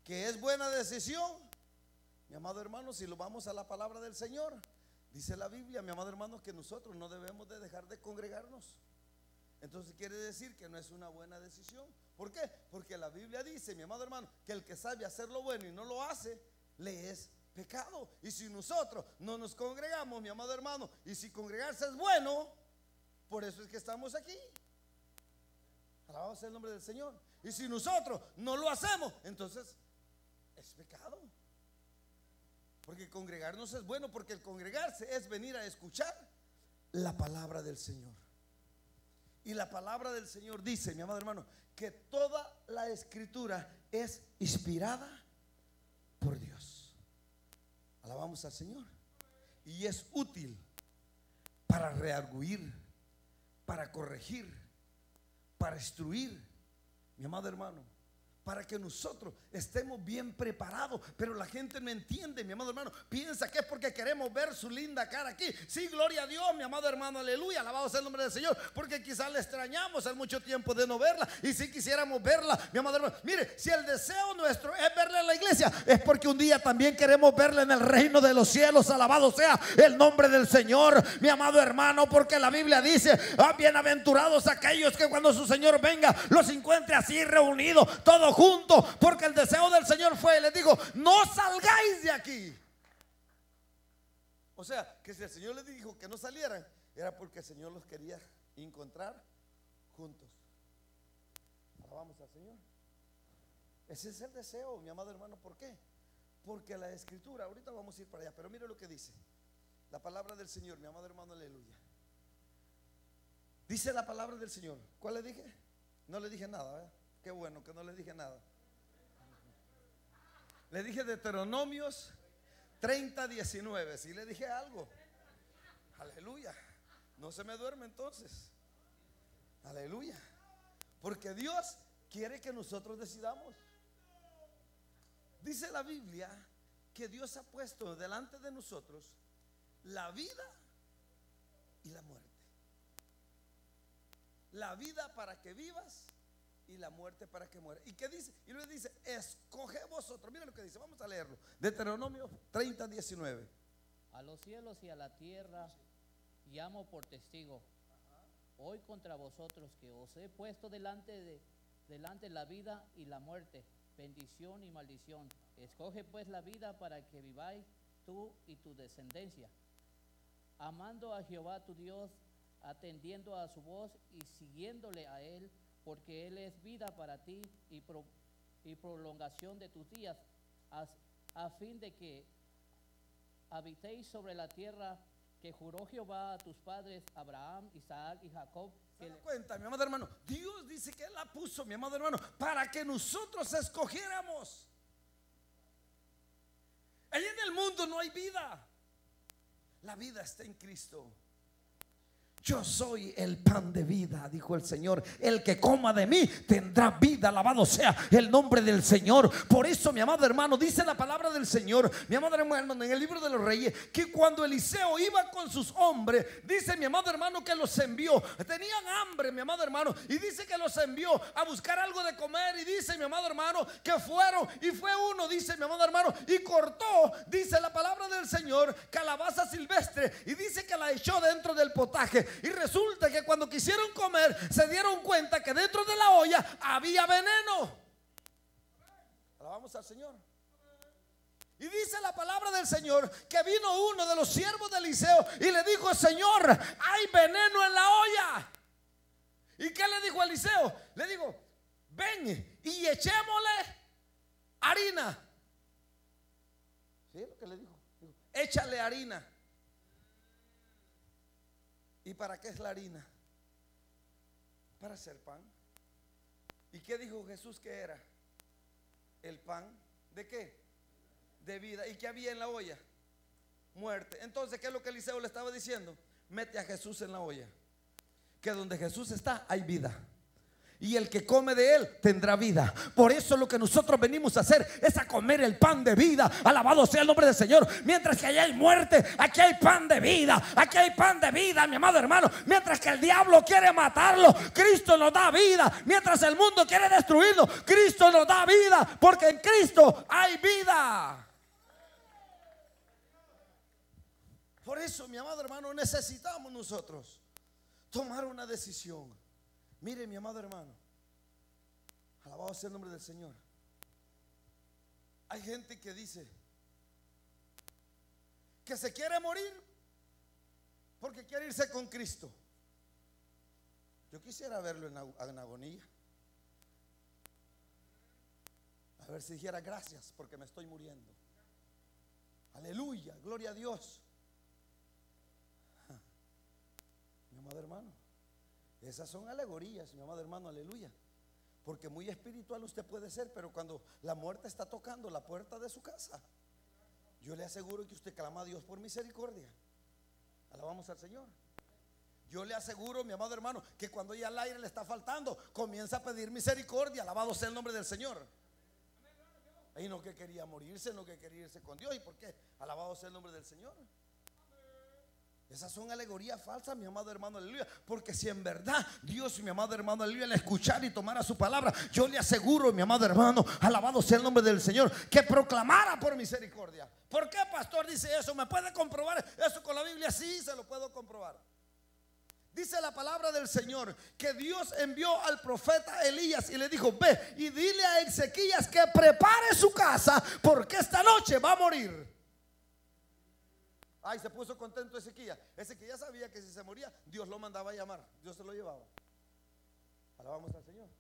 que es buena decisión, mi amado hermano, si lo vamos a la palabra del Señor, dice la Biblia, mi amado hermano, que nosotros no debemos de dejar de congregarnos. Entonces quiere decir que no es una buena decisión. ¿Por qué? Porque la Biblia dice, mi amado hermano, que el que sabe hacer lo bueno y no lo hace, le es pecado. Y si nosotros no nos congregamos, mi amado hermano, y si congregarse es bueno, por eso es que estamos aquí. Alabado sea el nombre del Señor. Y si nosotros no lo hacemos, entonces es pecado. Porque congregarnos es bueno, porque el congregarse es venir a escuchar la palabra del Señor. Y la palabra del Señor dice, mi amado hermano, que toda la escritura es inspirada por Dios. Alabamos al Señor. Y es útil para redarguir, para corregir, para instruir, mi amado hermano, para que nosotros estemos bien preparados. Pero la gente no entiende, mi amado hermano, piensa que es porque queremos ver su linda cara aquí. Sí, gloria a Dios, mi amado hermano, aleluya, alabado sea el nombre del Señor, porque quizás le extrañamos hace mucho tiempo de no verla. Y si quisiéramos verla, mi amado hermano, mire, si el deseo nuestro es verla en la iglesia, es porque un día también queremos verla en el reino de los cielos. Alabado sea el nombre del Señor, mi amado hermano, porque la Biblia dice, bienaventurados aquellos que cuando su Señor venga los encuentre así reunidos, todos juntos, porque el deseo del Señor fue, les digo, no salgáis de aquí. O sea, que si el Señor les dijo que no salieran, era porque el Señor los quería encontrar juntos. Alabamos al Señor. Ese es el deseo, mi amado hermano. ¿Por qué? Porque la escritura, ahorita vamos a ir para allá, pero mire lo que dice la palabra del Señor, mi amado hermano, aleluya. Dice la palabra del Señor. ¿Cuál le dije? No le dije nada, ¿verdad? Qué bueno que no le dije nada. Le dije Deuteronomios 30:19. Si le dije algo, aleluya. No se me duerme entonces, aleluya. Porque Dios quiere que nosotros decidamos. Dice la Biblia que Dios ha puesto delante de nosotros la vida y la muerte. La vida para que vivas y la muerte para que muera. ¿Y qué dice? Y luego dice, escoge vosotros. Mira lo que dice, vamos a leerlo. Deuteronomio 30:19. A los cielos y a la tierra llamo por testigo hoy contra vosotros, que os he puesto delante la vida y la muerte, bendición y maldición. Escoge pues la vida para que viváis tú y tu descendencia, amando a Jehová tu Dios, atendiendo a su voz y siguiéndole a él, porque él es vida para ti y prolongación de tus días, a fin de que habitéis sobre la tierra que juró Jehová a tus padres, Abraham, Isaac y Jacob. ¿Se da cuenta, mi amado hermano? Dios dice que Él la puso, mi amado hermano, para que nosotros escogiéramos. Allí en el mundo no hay vida. La vida está en Cristo. Yo soy el pan de vida, dijo el Señor. El que coma de mí tendrá vida. Alabado sea el nombre del Señor. Por eso, mi amado hermano, dice la palabra del Señor, mi amado hermano, en el libro de los Reyes, que cuando Eliseo iba con sus hombres, dice mi amado hermano que los envió. Tenían hambre, mi amado hermano, y dice que los envió a buscar algo de comer. Y dice mi amado hermano que fueron, y fue uno, dice mi amado hermano, y cortó, dice la palabra del Señor, calabaza silvestre, y dice que la echó dentro del potaje. Y resulta que cuando quisieron comer, se dieron cuenta que dentro de la olla había veneno. Alabamos al Señor. Y dice la palabra del Señor que vino uno de los siervos de Eliseo y le dijo: Señor, hay veneno en la olla. ¿Y qué le dijo a Eliseo? Le dijo: ven y echémosle harina. ¿Sí es lo que le dijo? Dijo: échale harina. ¿Y para qué es la harina? Para hacer pan. ¿Y qué dijo Jesús que era? El pan ¿de qué? De vida. ¿Y qué había en la olla? Muerte. Entonces, ¿qué es lo que Eliseo le estaba diciendo? Mete a Jesús en la olla, que donde Jesús está hay vida. y el que come de él tendrá vida. Por eso lo que nosotros venimos a hacer es a comer el pan de vida. Alabado sea el nombre del Señor. Mientras que allá hay muerte, aquí hay pan de vida. Aquí hay pan de vida, mi amado hermano. Mientras que el diablo quiere matarlo, Cristo nos da vida. Mientras el mundo quiere destruirlo, Cristo nos da vida, porque en Cristo hay vida. Por eso, mi amado hermano, necesitamos nosotros tomar una decisión. Mire, mi amado hermano, alabado sea el nombre del Señor. Hay gente que dice que se quiere morir porque quiere irse con Cristo. Yo quisiera verlo en agonía, a ver si dijera gracias porque me estoy muriendo. Aleluya, gloria a Dios. Mi amado hermano, esas son alegorías, mi amado hermano, aleluya. Porque muy espiritual usted puede ser, pero cuando la muerte está tocando la puerta de su casa, yo le aseguro que usted clama a Dios por misericordia. Alabamos al Señor. Yo le aseguro, mi amado hermano, que cuando ya el aire le está faltando, comienza a pedir misericordia. Alabado sea el nombre del Señor. Y no que quería morirse, no que quería irse con Dios. ¿Y por qué? Alabado sea el nombre del Señor. Esas son alegorías falsas, mi amado hermano, aleluya. Porque si en verdad Dios, mi amado hermano, aleluya, al escuchar y tomara su palabra, yo le aseguro, mi amado hermano, alabado sea el nombre del Señor, que proclamara por misericordia. ¿Por qué, pastor, dice eso? ¿Me puede comprobar eso con la Biblia? Sí, se lo puedo comprobar. Dice la palabra del Señor que Dios envió al profeta Elías y le dijo: ve y dile a Ezequías que prepare su casa, porque esta noche va a morir. Ay, se puso contento Ezequías. Ezequías sabía que si se moría, Dios lo mandaba a llamar, Dios se lo llevaba. Alabamos al Señor.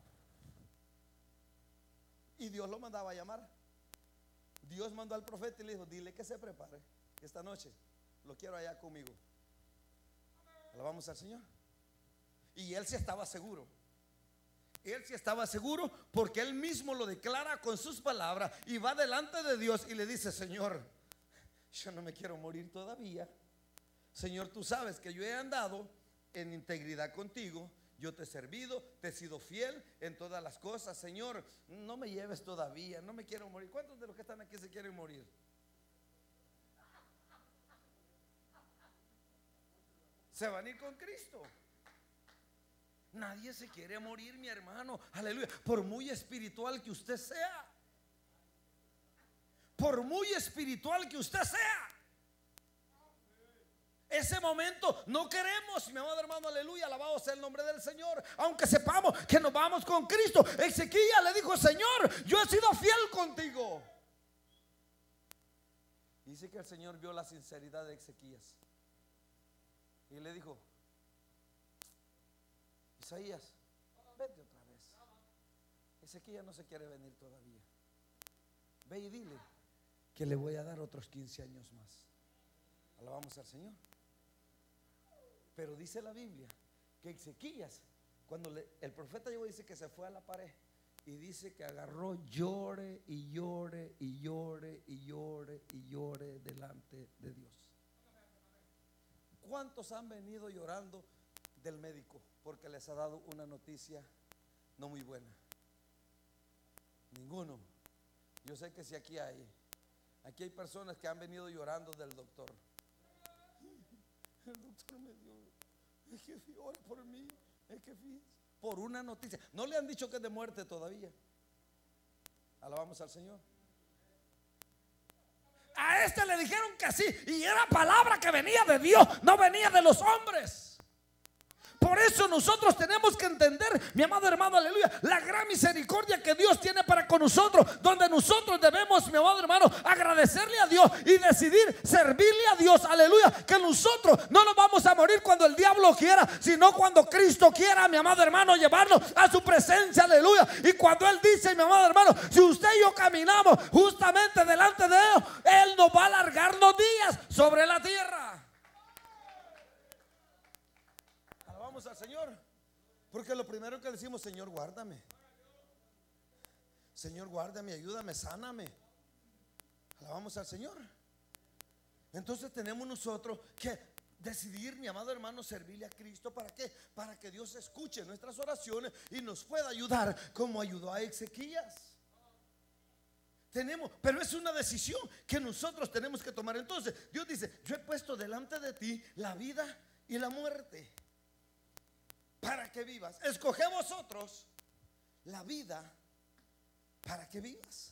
Y Dios lo mandaba a llamar. Dios mandó al profeta y le dijo: dile que se prepare, que esta noche lo quiero allá conmigo. Alabamos al Señor. Y él sí estaba seguro. Él sí estaba seguro porque él mismo lo declara con sus palabras y va delante de Dios y le dice: Señor, yo no me quiero morir todavía. Señor, tú sabes que yo he andado en integridad contigo. Yo te he servido, te he sido fiel en todas las cosas. Señor, no me lleves todavía, no me quiero morir. ¿Cuántos de los que están aquí se quieren morir? Se van a ir con Cristo. Nadie se quiere morir, mi hermano, aleluya. Por muy espiritual que usted sea, por muy espiritual que usted sea, ese momento no queremos, mi amado hermano, aleluya, alabado sea el nombre del Señor. Aunque sepamos que nos vamos con Cristo. Ezequías le dijo: Señor, yo he sido fiel contigo. Dice que el Señor vio la sinceridad de Ezequías y le dijo: Isaías, vete otra vez. Ezequías no se quiere venir todavía. Ve y dile que le voy a dar otros 15 años más. Alabamos al Señor. Pero dice la Biblia que Ezequías, cuando el profeta llegó, dice que se fue a la pared y dice que agarró, llore y llore y llore y llore y llore delante de Dios. ¿Cuántos han venido llorando del médico porque les ha dado una noticia no muy buena? Ninguno. Yo sé que si aquí hay personas que han venido llorando del doctor. El doctor me dio, es que ora por mí, es que por una noticia. No le han dicho que es de muerte todavía. Alabamos al Señor. A este le dijeron que sí, y era palabra que venía de Dios, no venía de los hombres. Por eso nosotros tenemos que entender, mi amado hermano, aleluya, la gran misericordia que Dios tiene para con nosotros, donde nosotros debemos, mi amado hermano, agradecerle a Dios y decidir servirle a Dios, aleluya, que nosotros no nos vamos a morir cuando el diablo quiera, sino cuando Cristo quiera, mi amado hermano, llevarnos a su presencia, aleluya. Y cuando Él dice, mi amado hermano, si usted y yo caminamos justamente delante de Él nos va a alargar los días sobre la tierra. Al Señor, porque lo primero que decimos: Señor, guárdame, Señor, guárdame, ayúdame, sáname. Alabamos al Señor. Entonces tenemos nosotros que decidir, mi amado hermano, servirle a Cristo. ¿Para qué? Para que Dios escuche nuestras oraciones y nos pueda ayudar como ayudó a Ezequías. Pero es una decisión que nosotros tenemos que tomar. Entonces Dios dice: yo he puesto delante de ti la vida y la muerte para que vivas. Escoge vosotros la vida para que vivas.